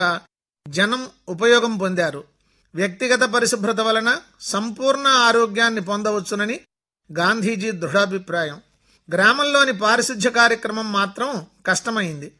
జనం ఉపయోగం పొందారు. వ్యక్తిగత పరిశుభ్రత వలన సంపూర్ణ ఆరోగ్యాన్ని పొందవచ్చునని గాంధీజీ దృఢాభిప్రాయం. గ్రామంలోని పారిశుధ్య కార్యక్రమం మాత్రం కష్టమైంది.